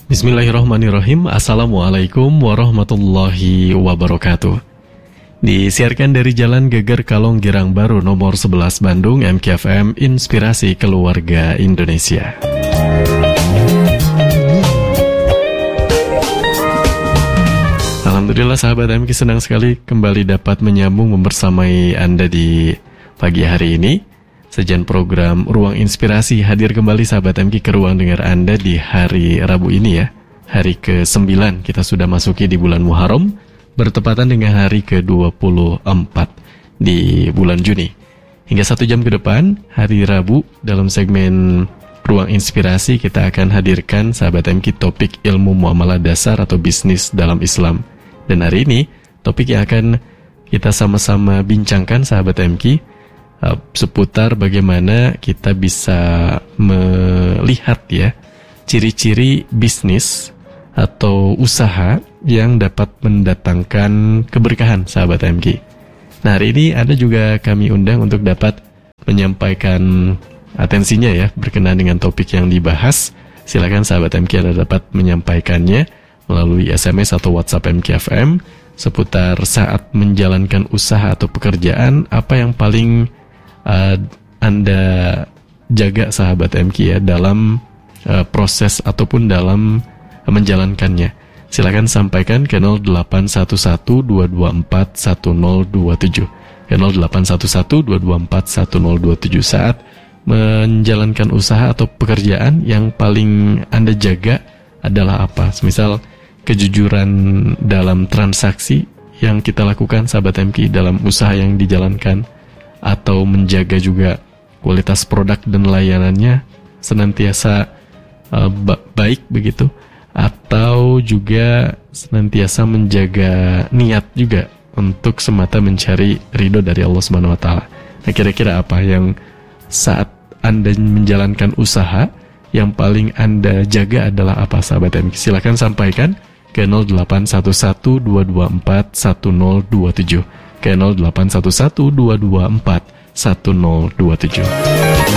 Bismillahirrahmanirrahim. Assalamualaikum warahmatullahi wabarakatuh. Disiarkan dari Jalan Geger Kalong Girang Baru nomor 11 Bandung, MKFM Inspirasi Keluarga Indonesia. Alhamdulillah sahabat MK, senang sekali kembali dapat menyambung membersamai Anda di pagi hari ini. Sajian program Ruang Inspirasi hadir kembali sahabat MK ke ruang dengar Anda di hari Rabu ini ya. Hari ke-9 kita sudah masuki di bulan Muharram, bertepatan dengan hari ke-24 di bulan Juni. Hingga 1 jam ke depan, hari Rabu, dalam segmen Ruang Inspirasi kita akan hadirkan sahabat MK topik ilmu muamalah dasar atau bisnis dalam Islam. Dan hari ini, topik yang akan kita sama-sama bincangkan sahabat MK seputar bagaimana kita bisa melihat ya ciri-ciri bisnis atau usaha yang dapat mendatangkan keberkahan sahabat MK. Nah, hari ini Anda juga kami undang untuk dapat menyampaikan atensinya ya berkenaan dengan topik yang dibahas. Silakan sahabat MK Anda dapat menyampaikannya melalui SMS atau WhatsApp MKFM seputar saat menjalankan usaha atau pekerjaan apa yang paling Anda jaga sahabat MK ya dalam proses ataupun dalam menjalankannya. Silakan sampaikan ke 0811-224-1027 ke 0811-224-1027 saat menjalankan usaha atau pekerjaan yang paling Anda jaga adalah apa? Misal kejujuran dalam transaksi yang kita lakukan sahabat MK dalam usaha yang dijalankan, atau menjaga juga kualitas produk dan layanannya senantiasa baik begitu, atau juga senantiasa menjaga niat juga untuk semata mencari ridho dari Allah Subhanahu wa taala. Nah, kira-kira apa yang saat Anda menjalankan usaha yang paling Anda jaga adalah apa sahabat MK? Silakan sampaikan ke 0811-224-1027 ke 0811-224-1027.